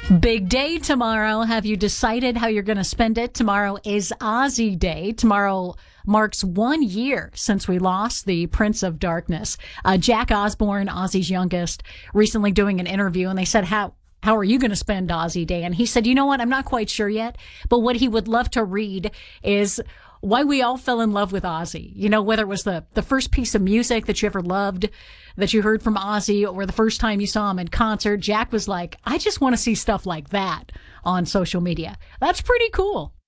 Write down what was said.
Big day tomorrow. Have you decided how you're going to spend it? Tomorrow is Ozzy Day. Tomorrow marks 1 year since we lost the Prince of Darkness. Jack Osbourne, Ozzy's youngest, recently doing an interview, and they said, how are you going to spend Ozzy Day? And he said, you know what? I'm not quite sure yet, but what he would love to read is why we all fell in love with Ozzy. You know, whether it was the first piece of music that you ever loved, that you heard from Ozzy, or the first time you saw him in concert. Jack was like, I just want to see stuff like that on social media. That's pretty cool.